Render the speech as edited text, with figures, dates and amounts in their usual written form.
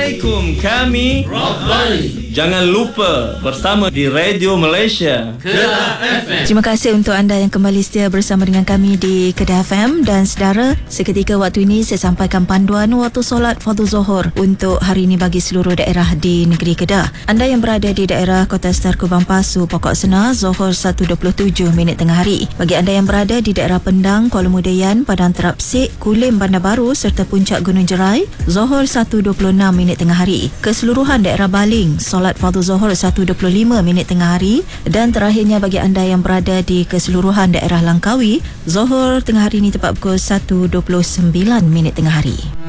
Assalamualaikum, kami Rockbody. Jangan lupa bersama di Radio Malaysia Kedah FM. Terima kasih untuk anda yang kembali setia bersama dengan kami di Kedah FM. Dan saudara, seketika waktu ini saya sampaikan panduan waktu solat fardu Zuhur untuk hari ini bagi seluruh daerah di negeri Kedah. Anda yang berada di daerah Kota Star Kubang Pasu, Pokok Sena, Zuhur 1.27 minit tengah hari. Bagi anda yang berada di daerah Pendang, Kuala Mudayan, Padang Terapsik, Kulim, Bandar Baru serta Puncak Gunung Jerai, Zuhur 1.26 minit tengah hari. Keseluruhan daerah Baling, solat fardu Zuhur 1.25 minit tengah hari. Dan terakhirnya bagi anda yang berada di keseluruhan daerah Langkawi, Zuhur tengah hari ini tepat pukul 1.29 minit tengah hari.